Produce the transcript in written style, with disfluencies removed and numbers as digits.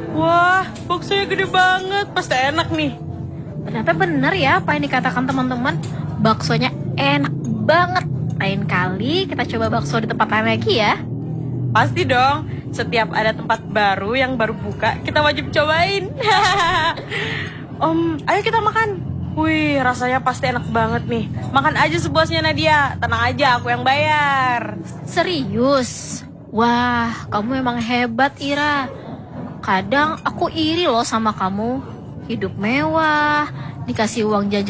Wah, baksonya gede banget. Pasti enak nih. Ternyata bener ya apa yang dikatakan teman-teman. Baksonya enak banget. Lain kali kita coba bakso di tempat lain lagi ya. Pasti dong. Setiap ada tempat baru yang baru buka, kita wajib cobain. Om, ayo kita makan. Wih, rasanya pasti enak banget nih. Makan aja sepuasnya Nadia. Tenang aja, aku yang bayar. Serius? Wah, kamu memang hebat Ira. Kadang aku iri loh sama kamu. Hidup mewah, dikasih uang jajan